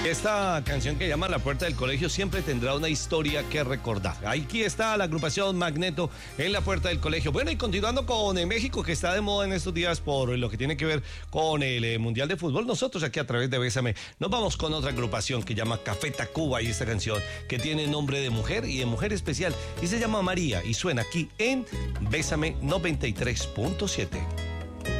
Esta canción que llama La Puerta del Colegio siempre tendrá una historia que recordar. Aquí está la agrupación Magneto en La Puerta del Colegio. Bueno, y continuando con México, que está de moda en estos días por lo que tiene que ver con el Mundial de Fútbol, nosotros aquí a través de Bésame nos vamos con otra agrupación que llama Café Tacuba, y esta canción que tiene nombre de mujer y de mujer especial y se llama María y suena aquí en Bésame 93.7.